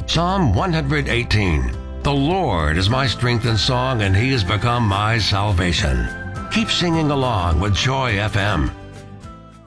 Psalm 118. The Lord is my strength and song, and He has become my salvation. Keep singing along with Joy FM.